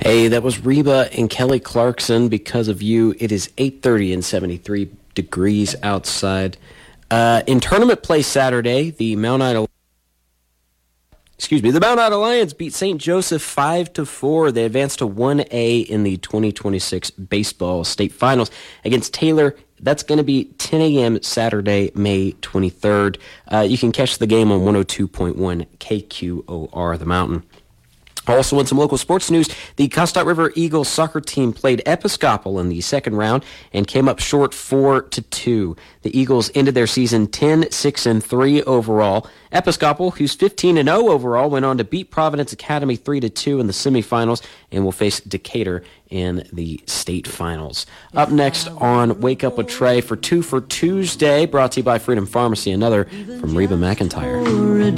Hey, that was Reba and Kelly Clarkson. Because of You. It is 8:30 and 73 degrees outside. In tournament play Saturday, the Mount Ida Lions beat St. Joseph 5-4. They advanced to 1A in the 2026 baseball state finals against Taylor. That's going to be 10 a.m. Saturday, May 23rd. You can catch the game on 102.1 KQOR, The Mountain. Also in some local sports news, the Costart River Eagles soccer team played Episcopal in the second round and came up short 4-2. The Eagles ended their season 10-6-3 overall. Episcopal, who's 15-0 overall, went on to beat Providence Academy 3-2 in the semifinals and will face Decatur in the state finals. Up next on Wake Up with Trey for Two for Tuesday, brought to you by Freedom Pharmacy, another from Reba McEntire.